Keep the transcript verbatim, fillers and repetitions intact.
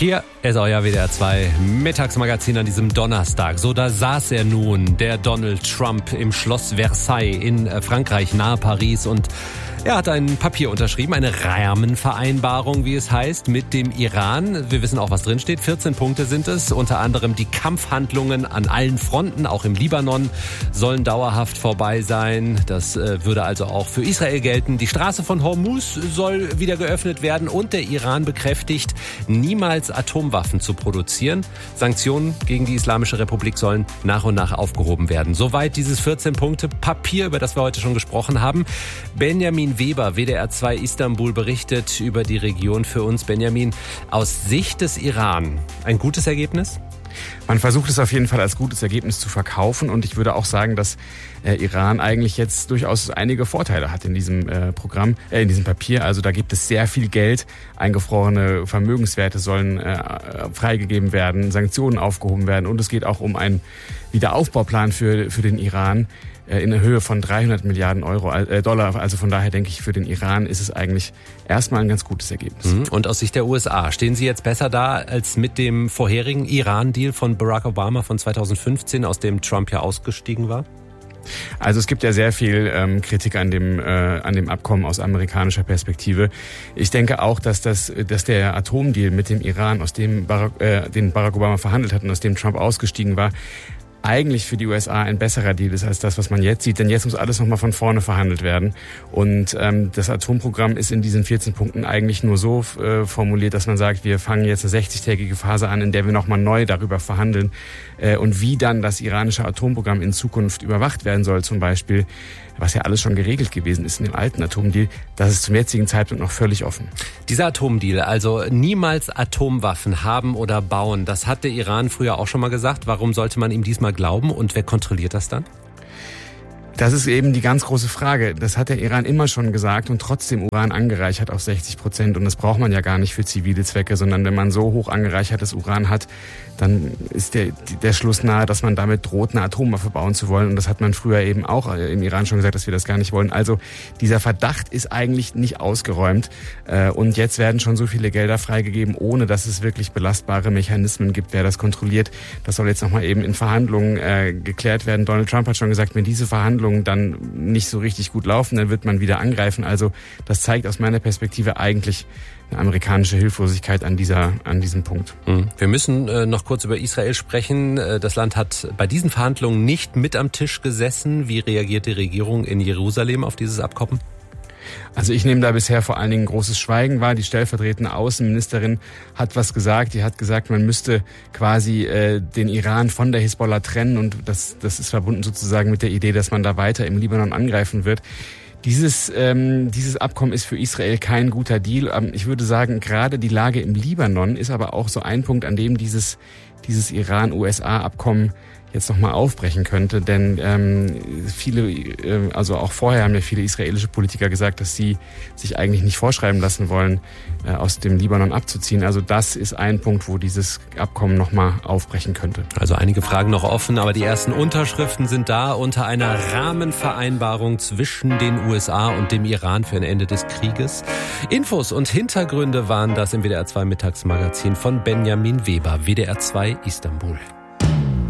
Hier ist euer W D R zwei Mittagsmagazin an diesem Donnerstag. So, da saß er nun, der Donald Trump, im Schloss Versailles in Frankreich, nahe Paris, und er hat ein Papier unterschrieben, eine Rahmenvereinbarung, wie es heißt, mit dem Iran. Wir wissen auch, was drin steht. vierzehn Punkte sind es. Unter anderem die Kampfhandlungen an allen Fronten, auch im Libanon, sollen dauerhaft vorbei sein. Das äh, würde also auch für Israel gelten. Die Straße von Hormuz soll wieder geöffnet werden und der Iran bekräftigt, niemals Atomwaffen zu produzieren. Sanktionen gegen die Islamische Republik sollen nach und nach aufgehoben werden. Soweit dieses vierzehn Punkte Papier, über das wir heute schon gesprochen haben. Benjamin Weber, W D R zwei Istanbul, berichtet über die Region für uns. Benjamin, aus Sicht des Iran ein gutes Ergebnis? Man versucht es auf jeden Fall als gutes Ergebnis zu verkaufen, und ich würde auch sagen, dass äh, Iran eigentlich jetzt durchaus einige Vorteile hat in diesem äh, Programm, äh, in diesem Papier. Also da gibt es sehr viel Geld, eingefrorene Vermögenswerte sollen äh, freigegeben werden, Sanktionen aufgehoben werden, und es geht auch um einen Wiederaufbauplan für für den Iran in der Höhe von dreihundert Milliarden Euro, äh, Dollar. Also von daher denke ich, für den Iran ist es eigentlich erstmal ein ganz gutes Ergebnis. Und aus Sicht der U S A, stehen Sie jetzt besser da als mit dem vorherigen Iran-Deal von Barack Obama von zweitausendfünfzehn, aus dem Trump ja ausgestiegen war? Also es gibt ja sehr viel ähm, Kritik an dem äh, an dem Abkommen aus amerikanischer Perspektive. Ich denke auch, dass das dass der Atomdeal mit dem Iran, aus dem Barack, äh, den Barack Obama verhandelt hat und aus dem Trump ausgestiegen war, eigentlich für die U S A ein besserer Deal ist als das, was man jetzt sieht. Denn jetzt muss alles nochmal von vorne verhandelt werden. Und ähm, das Atomprogramm ist in diesen vierzehn Punkten eigentlich nur so äh, formuliert, dass man sagt, wir fangen jetzt eine sechzigtägige Phase an, in der wir nochmal neu darüber verhandeln. Äh, und wie dann das iranische Atomprogramm in Zukunft überwacht werden soll zum Beispiel, was ja alles schon geregelt gewesen ist in dem alten Atomdeal, das ist zum jetzigen Zeitpunkt noch völlig offen. Dieser Atomdeal, also niemals Atomwaffen haben oder bauen, das hat der Iran früher auch schon mal gesagt. Warum sollte man ihm diesmal glauben, und wer kontrolliert das dann? Das ist eben die ganz große Frage. Das hat der Iran immer schon gesagt und trotzdem Uran angereichert auf sechzig Prozent. Und das braucht man ja gar nicht für zivile Zwecke, sondern wenn man so hoch angereichertes Uran hat, dann ist der, der Schluss nahe, dass man damit droht, eine Atomwaffe bauen zu wollen. Und das hat man früher eben auch im Iran schon gesagt, dass wir das gar nicht wollen. Also dieser Verdacht ist eigentlich nicht ausgeräumt. Und jetzt werden schon so viele Gelder freigegeben, ohne dass es wirklich belastbare Mechanismen gibt, wer das kontrolliert. Das soll jetzt nochmal eben in Verhandlungen äh, geklärt werden. Donald Trump hat schon gesagt, wenn diese Verhandlungen dann nicht so richtig gut laufen, dann wird man wieder angreifen. Also das zeigt aus meiner Perspektive eigentlich eine amerikanische Hilflosigkeit an dieser, an diesem Punkt. Wir müssen äh, noch kurz über Israel sprechen. Das Land hat bei diesen Verhandlungen nicht mit am Tisch gesessen. Wie reagiert die Regierung in Jerusalem auf dieses Abkommen? Also ich nehme da bisher vor allen Dingen großes Schweigen wahr. Die stellvertretende Außenministerin hat was gesagt. Die hat gesagt, man müsste quasi äh, den Iran von der Hisbollah trennen, und das, das ist verbunden sozusagen mit der Idee, dass man da weiter im Libanon angreifen wird. Dieses, ähm, dieses Abkommen ist für Israel kein guter Deal. Ich würde sagen, gerade die Lage im Libanon ist aber auch so ein Punkt, an dem dieses, dieses Iran-U S A-Abkommen jetzt nochmal aufbrechen könnte, denn ähm, viele, äh, also auch vorher haben ja viele israelische Politiker gesagt, dass sie sich eigentlich nicht vorschreiben lassen wollen, äh, aus dem Libanon abzuziehen. Also das ist ein Punkt, wo dieses Abkommen nochmal aufbrechen könnte. Also einige Fragen noch offen, aber die ersten Unterschriften sind da unter einer Rahmenvereinbarung zwischen den U S A und dem Iran für ein Ende des Krieges. Infos und Hintergründe waren das im W D R zwei Mittagsmagazin von Benjamin Weber, W D R zwei Istanbul.